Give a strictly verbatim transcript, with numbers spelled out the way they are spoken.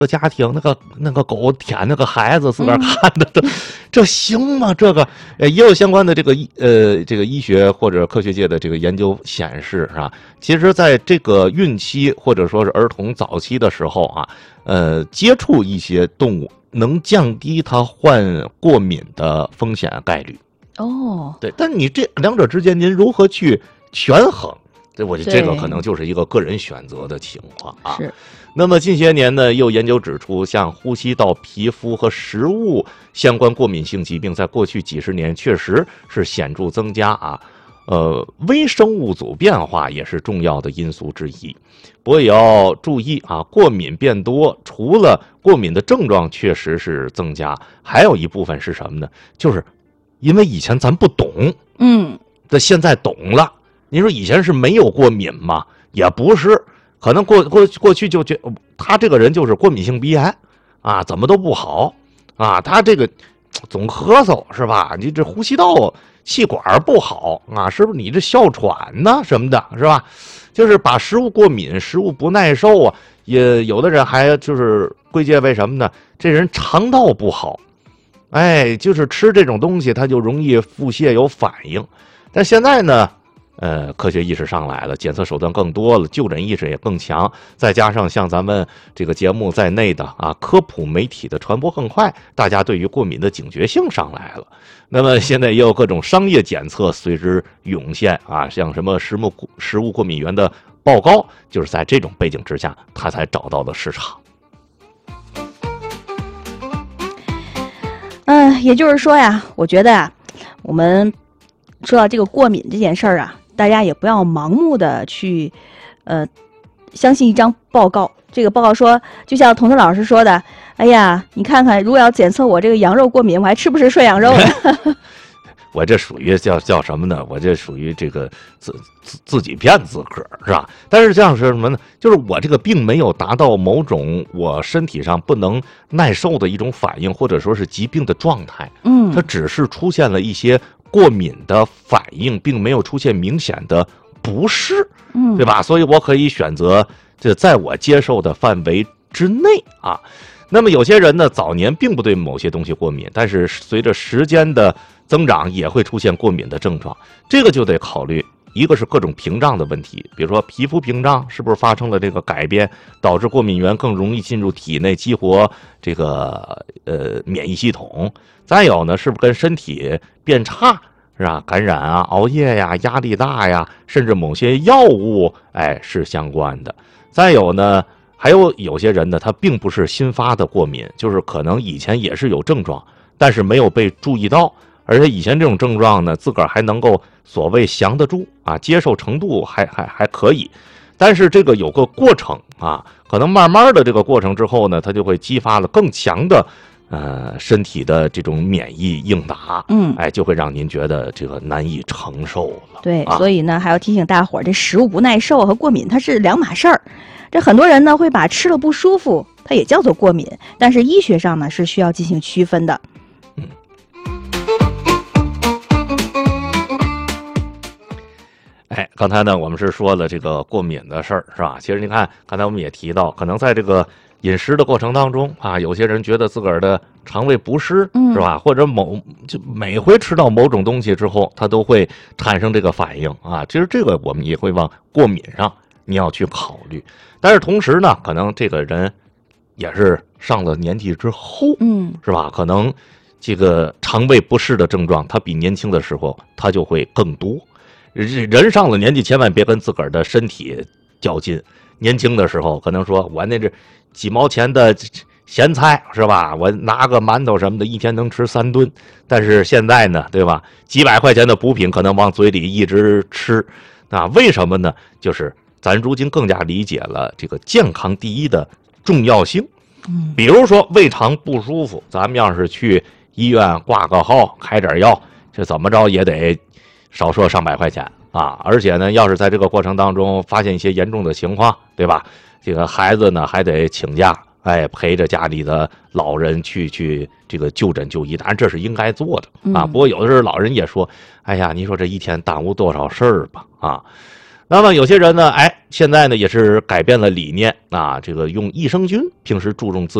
家庭，那个那个狗舔那个孩子，自个儿看的，这、嗯、这行吗？这个呃也有相关的这个呃这个医学或者科学界的这个研究显示啊，其实在这个孕期或者说是儿童早期的时候啊，呃接触一些动物能降低他患过敏的风险概率。 哦， 对，但你这两者之间您如何去权衡？这我觉得这个可能就是一个个人选择的情况啊。 是。 那么近些年呢，又研究指出，像呼吸道、皮肤和食物相关过敏性疾病，在过去几十年确实是显著增加啊。呃，微生物组变化也是重要的因素之一。不过也要注意啊，过敏变多，除了过敏的症状确实是增加，还有一部分是什么呢？就是因为以前咱不懂， 嗯， 这现在懂了。你说以前是没有过敏吗？也不是。可能过过过去就觉他这个人就是过敏性鼻炎啊，怎么都不好啊，他这个总咳嗽是吧？你这呼吸道气管不好啊，是不是你这哮喘呢什么的，是吧？就是把食物过敏、食物不耐受啊，也有的人还就是归结为什么呢？这人肠道不好，哎，就是吃这种东西他就容易腹泻有反应。但现在呢？呃，科学意识上来了，检测手段更多了，就诊意识也更强，再加上像咱们这个节目在内的啊科普媒体的传播更快，大家对于过敏的警觉性上来了。那么现在也有各种商业检测随之涌现啊，像什么食物食物过敏源的报告，就是在这种背景之下，他才找到了市场。 嗯、呃，也就是说呀，我觉得啊，我们说到这个过敏这件事儿啊。大家也不要盲目的去，呃，相信一张报告。这个报告说，就像童童老师说的，哎呀，你看看，如果要检测我这个羊肉过敏，我还吃不吃涮羊肉呢？ 我这属于叫叫什么呢？我这属于这个自自自己骗自个儿，是吧？但是这样是什么呢？就是我这个病没有达到某种我身体上不能耐受的一种反应，或者说是疾病的状态。 嗯， 它只是出现了一些过敏的反应，并没有出现明显的不适， 嗯， 对吧？所以我可以选择这在我接受的范围之内啊。那么有些人呢，早年并不对某些东西过敏，但是随着时间的增长，也会出现过敏的症状。这个就得考虑，一个是各种屏障的问题，比如说皮肤屏障是不是发生了这个改变，导致过敏源更容易进入体内，激活这个呃免疫系统。再有呢，是不是跟身体变差，是吧？感染啊、熬夜呀、压力大呀，甚至某些药物，哎，是相关的。再有呢，还有有些人呢，他并不是新发的过敏，就是可能以前也是有症状，但是没有被注意到，而且以前这种症状呢，自个儿还能够所谓降得住啊，接受程度还还还可以。但是这个有个过程啊，可能慢慢的这个过程之后呢，它就会激发了更强的。呃，身体的这种免疫应答， 嗯， 哎，就会让您觉得这个难以承受了。 对， 啊、 所以呢，还要提醒大伙儿，这食物不耐受和过敏它是两码事儿。这很多人呢会把吃了不舒服，它也叫做过敏，但是医学上呢是需要进行区分的。 嗯。哎，刚才呢我们是说了这个过敏的事儿，是吧？其实您看，刚才我们也提到，可能在这个饮食的过程当中啊，有些人觉得自个儿的肠胃不适，是吧？或者某就每回吃到某种东西之后，他都会产生这个反应啊。其实这个我们也会往过敏上你要去考虑，但是同时呢，可能这个人也是上了年纪之后， 嗯， 是吧？可能这个肠胃不适的症状，他比年轻的时候他就会更多。人上了年纪，千万别跟自个儿的身体较劲。年轻的时候可能说我那这几毛钱的咸菜是吧，我拿个馒头什么的一天能吃三顿，但是现在呢，对吧，几百块钱的补品可能往嘴里一直吃啊，为什么呢？就是咱如今更加理解了这个健康第一的重要性。 嗯， 比如说胃肠不舒服，咱们要是去医院挂个号开点药，这怎么着也得少说上百块钱啊！而且呢，要是在这个过程当中发现一些严重的情况，对吧？这个孩子呢还得请假，哎，陪着家里的老人去去这个就诊就医，当然这是应该做的啊。不过有的时候老人也说，哎呀，你说这一天耽误多少事儿吧啊？ 那么有些人呢，哎，现在呢也是改变了理念啊，这个用益生菌，平时注重自